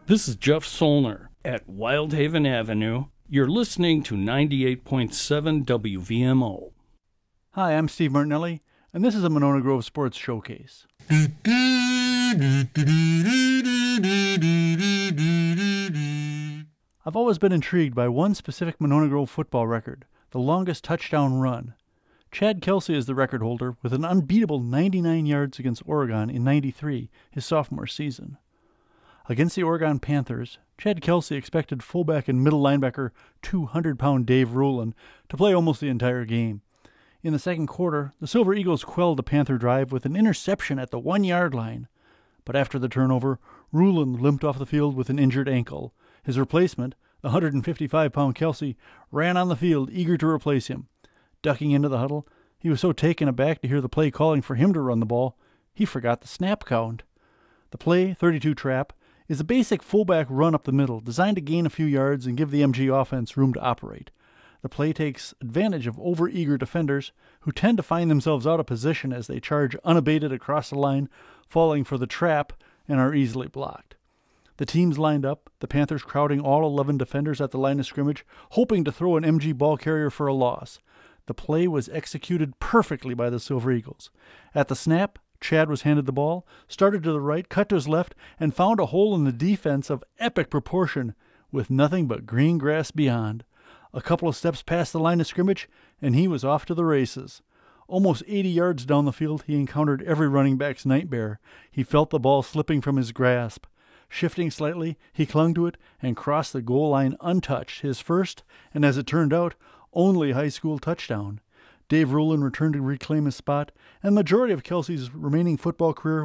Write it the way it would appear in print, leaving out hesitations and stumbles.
This is Jeff Solner at Wildhaven Avenue. You're listening to 98.7 WVMO. Hi, I'm Steve Martinelli, and this is a Monona Grove Sports Showcase. I've always been intrigued by one specific Monona Grove football record, the longest touchdown run. Chad Kelsey is the record holder with an unbeatable 99 yards against Oregon in '93, his sophomore season. Against the Oregon Panthers, Chad Kelsey expected fullback and middle linebacker 200-pound Dave Rulin to play almost the entire game. In the second quarter, the Silver Eagles quelled the Panther drive with an interception at the 1-yard line. But after the turnover, Rulin limped off the field with an injured ankle. His replacement, the 155-pound Kelsey, ran on the field eager to replace him. Ducking into the huddle, he was so taken aback to hear the play calling for him to run the ball, he forgot the snap count. The play, 32 trap, is a basic fullback run up the middle, designed to gain a few yards and give the MG offense room to operate. The play takes advantage of overeager defenders who tend to find themselves out of position as they charge unabated across the line, falling for the trap, and are easily blocked. The teams lined up, the Panthers crowding all 11 defenders at the line of scrimmage, hoping to throw an MG ball carrier for a loss. The play was executed perfectly by the Silver Eagles. At the snap, Chad was handed the ball, started to the right, cut to his left, and found a hole in the defense of epic proportion, with nothing but green grass beyond. A couple of steps past the line of scrimmage, and he was off to the races. Almost 80 yards down the field, he encountered every running back's nightmare. He felt the ball slipping from his grasp. Shifting slightly, he clung to it and crossed the goal line untouched, his first, and as it turned out, only high school touchdown. Dave Rulin returned to reclaim his spot, and the majority of Kelsey's remaining football career